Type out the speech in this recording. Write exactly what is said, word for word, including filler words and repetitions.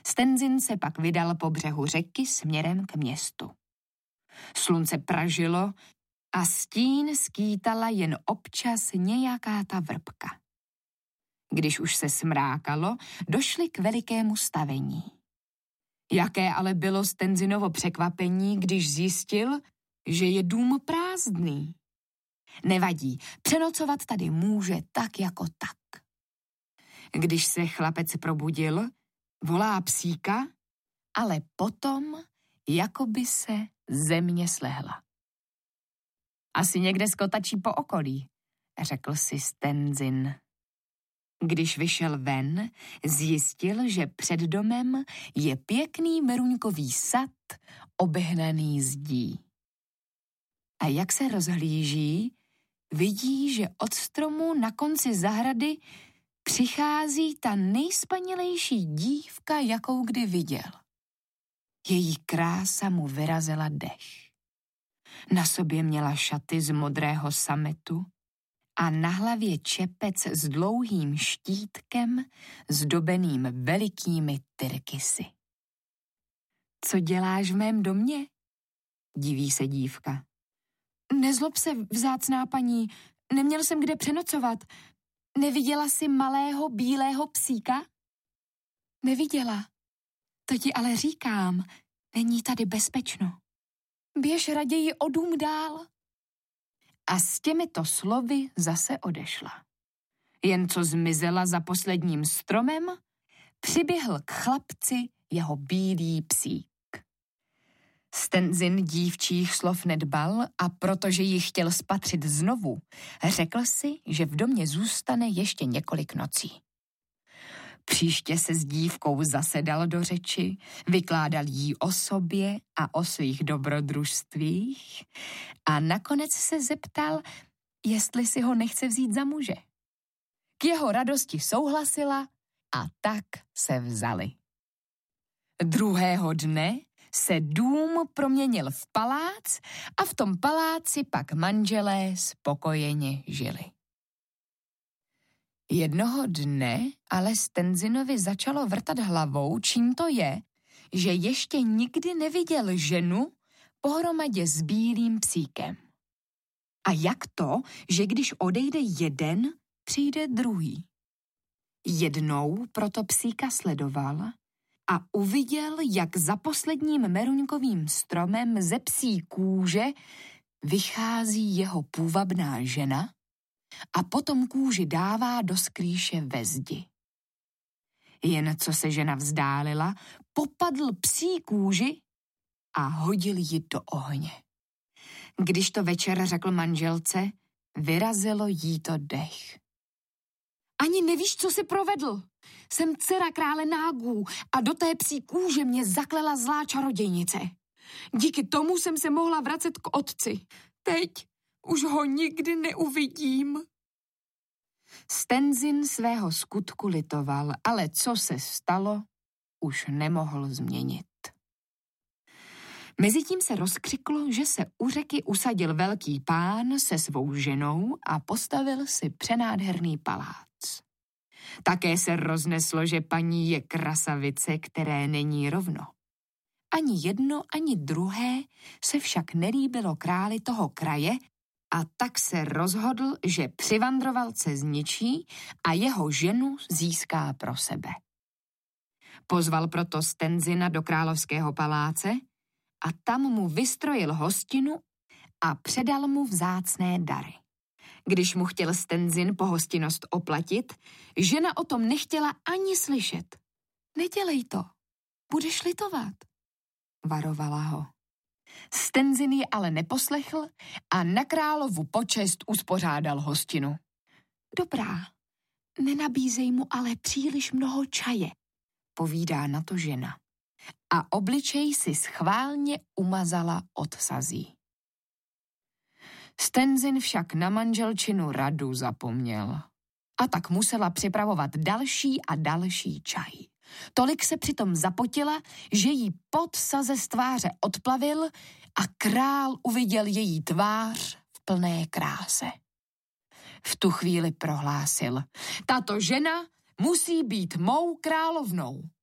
Stenzin se pak vydal po břehu řeky směrem k městu. Slunce pražilo a stín skýtala jen občas nějaká ta vrbka. Když už se smrákalo, došli k velikému stavení. Jaké ale bylo Stenzinovo překvapení, když zjistil, že je dům prázdný. Nevadí, přenocovat tady může tak jako tak. Když se chlapec probudil, volá psíka, ale potom jakoby se země slehla. Asi někde skotačí po okolí, řekl si Stenzin. Když vyšel ven, zjistil, že před domem je pěkný meruňkový sad obehnaný zdí. A jak se rozhlíží, vidí, že od stromu na konci zahrady přichází ta nejspanělejší dívka, jakou kdy viděl. Její krása mu vyrazila dech. Na sobě měla šaty z modrého sametu a na hlavě čepec s dlouhým štítkem zdobeným velikými tyrkysy. Co děláš v mém domě? Diví se dívka. Nezlob se, vzácná paní, neměl jsem kde přenocovat. Neviděla jsi malého bílého psíka? Neviděla. To ti ale říkám, není tady bezpečno. Běž raději o dům dál. A s těmito slovy zase odešla. Jen co zmizela za posledním stromem, přiběhl k chlapci jeho bílý psík. Stenzin dívčích slov nedbal a protože ji chtěl spatřit znovu, řekl si, že v domě zůstane ještě několik nocí. Příště se s dívkou zasedal do řeči, vykládal jí o sobě a o svých dobrodružstvích a nakonec se zeptal, jestli si ho nechce vzít za muže. K jeho radosti souhlasila a tak se vzali. Druhého dne se dům proměnil v palác a v tom paláci pak manželé spokojeně žili. Jednoho dne ale Stenzinovi začalo vrtat hlavou, čím to je, že ještě nikdy neviděl ženu pohromadě s bílým psíkem. A jak to, že když odejde jeden, přijde druhý. Jednou proto psíka sledoval a uviděl, jak za posledním meruňkovým stromem ze psí kůže vychází jeho půvabná žena a potom kůži dává do skrýše ve zdi. Jen co se žena vzdálila, popadl psí kůži a hodil ji do ohně. Když to večer řekl manželce, vyrazilo jí to dech. Ani nevíš, co jsi provedl. Jsem dcera krále nágů a do té psí kůže mě zaklela zlá čarodějnice. Díky tomu jsem se mohla vracet k otci. Teď už ho nikdy neuvidím. Stenzin svého skutku litoval, ale co se stalo, už nemohl změnit. Mezitím se rozkřiklo, že se u řeky usadil velký pán se svou ženou a postavil si přenádherný palác. Také se rozneslo, že paní je krasavice, které není rovno. Ani jedno, ani druhé se však nelíbilo králi toho kraje a tak se rozhodl, že přivandrovalce zničí a jeho ženu získá pro sebe. Pozval proto Stenzina do královského paláce a tam mu vystrojil hostinu a předal mu vzácné dary. Když mu chtěl Stenzin pohostinnost oplatit, žena o tom nechtěla ani slyšet. Nedělej to, budeš litovat, varovala ho. Stenzin ji ale neposlechl a na královu počest uspořádal hostinu. Dobrá, nenabízej mu ale příliš mnoho čaje, povídá na to žena. A obličej si schválně umazala od sazí. Stenzin však na manželčinu radu zapomněl. A tak musela připravovat další a další čaj. Tolik se přitom zapotila, že jí pot saze z tváře odplavil a král uviděl její tvář v plné kráse. V tu chvíli prohlásil, tato žena musí být mou královnou.